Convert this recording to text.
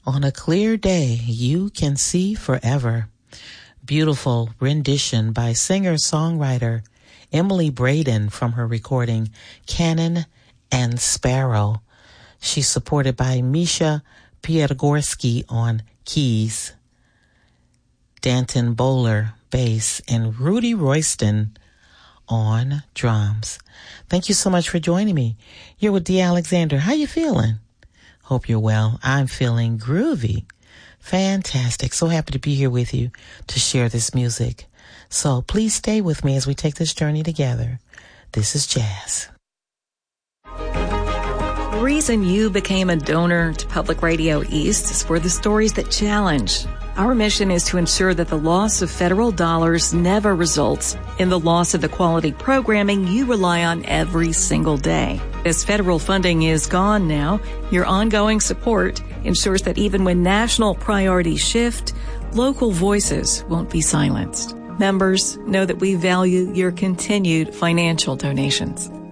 On a clear day, you can see forever. Beautiful rendition by singer-songwriter Emily Braden from her recording Cannon and Sparrow. She's supported by Misha Piotr-Gorski on keys, Danton Bowler bass, and Rudy Royston on drums. Thank you so much for joining me. You're with Dee Alexander. How you feeling? Hope you're well. I'm feeling groovy. Fantastic. So happy to be here with you to share this music. So please stay with me as we take this journey together. This is jazz. The reason you became a donor to Public Radio East is for the stories that challenge. Our mission is to ensure that the loss of federal dollars never results in the loss of the quality programming you rely on every single day. As federal funding is gone now, your ongoing support ensures that even when national priorities shift, local voices won't be silenced. Members, know that we value your continued financial donations.